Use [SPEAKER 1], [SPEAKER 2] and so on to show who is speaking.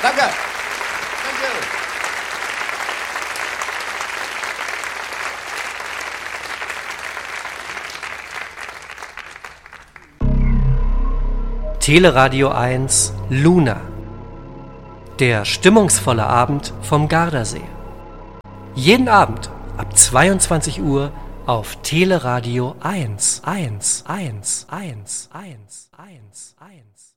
[SPEAKER 1] Danke. Danke.
[SPEAKER 2] Teleradio 1 Luna. Der stimmungsvolle Abend vom Gardasee. Jeden Abend ab 22 Uhr auf Teleradio 1.